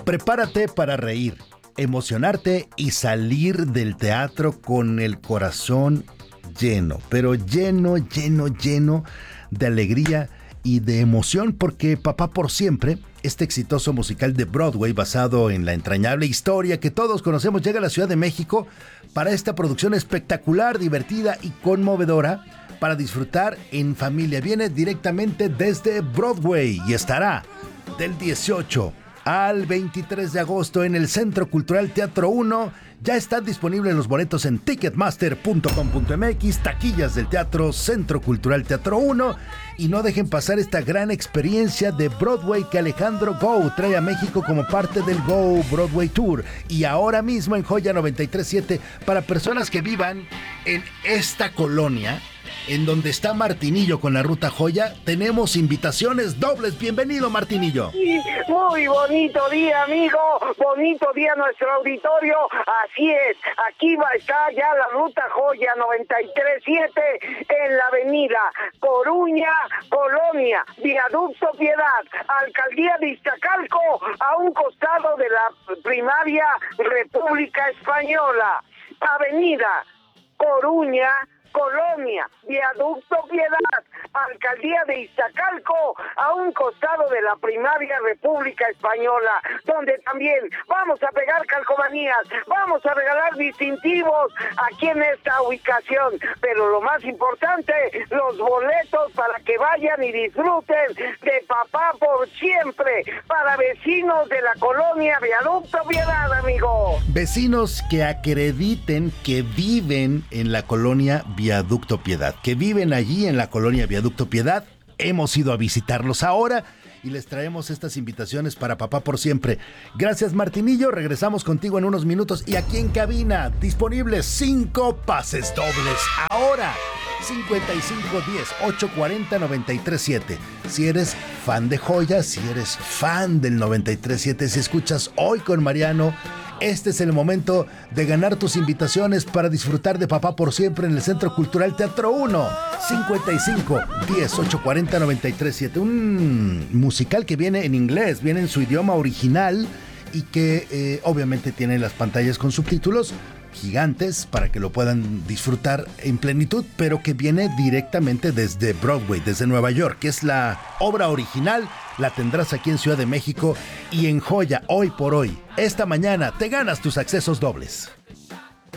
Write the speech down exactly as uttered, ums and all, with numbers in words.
Prepárate para reír, emocionarte y salir del teatro con el corazón lleno, pero lleno, lleno, lleno de alegría y de emoción, porque Papá por Siempre, este exitoso musical de Broadway basado en la entrañable historia que todos conocemos, llega a la Ciudad de México para esta producción espectacular, divertida y conmovedora para disfrutar en familia. Viene directamente desde Broadway y estará del dieciocho al veintitrés de agosto en el Centro Cultural Teatro uno. Ya están disponibles los boletos en ticketmaster punto com punto m x, taquillas del Teatro Centro Cultural Teatro uno, y no dejen pasar esta gran experiencia de Broadway que Alejandro Go trae a México como parte del Go Broadway Tour, y ahora mismo en Joya noventa y tres punto siete para personas que vivan en esta colonia en donde está Martinillo con la Ruta Joya. Tenemos invitaciones dobles. Bienvenido, Martinillo. Sí, muy bonito día, amigo. Bonito día nuestro auditorio. Así es, aquí va a estar ya la Ruta Joya noventa y tres punto siete en la avenida Coruña, Colonia, Viaducto Piedad, Alcaldía de Iztacalco, a un costado de la primaria República Española. Avenida Coruña, Colonia, Viaducto Piedad, Alcaldía de Iztacalco, a un costado de la primaria República Española, donde también vamos a pegar calcomanías, vamos a regalar distintivos aquí en esta ubicación, pero lo más importante, los boletos para que vayan y disfruten de Papá por Siempre, para vecinos de la colonia Viaducto Piedad, amigo. Vecinos que acrediten que viven en la colonia Viaducto Piedad, que viven allí en la colonia Viaducto Piedad. Hemos ido a visitarlos ahora y les traemos estas invitaciones para Papá por Siempre. Gracias, Martinillo. Regresamos contigo en unos minutos, y aquí en cabina disponibles cinco pases dobles ahora. cincuenta y cinco diez, ochocientos cuarenta, noventa y tres siete. Si eres fan de Joya, si eres fan del noventa y tres siete, si escuchas Hoy con Mariano, este es el momento de ganar tus invitaciones para disfrutar de Papá por Siempre en el Centro Cultural Teatro uno. cincuenta y cinco diez, ochocientos cuarenta, noventa y tres siete. Un musical que viene en inglés, viene en su idioma original, y que eh, obviamente tiene las pantallas con subtítulos gigantes para que lo puedan disfrutar en plenitud, pero que viene directamente desde Broadway, desde Nueva York, que es la obra original. La tendrás aquí en Ciudad de México y en Joya hoy por hoy. Esta mañana te ganas tus accesos dobles.